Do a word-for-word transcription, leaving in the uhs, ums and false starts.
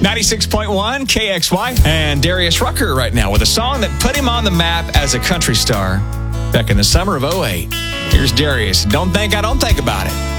ninety-six point one K X Y. And Darius Rucker right now with a song that put him on the map as a country star back in the summer of oh eight. Here's Darius. Don't think I don't think about it.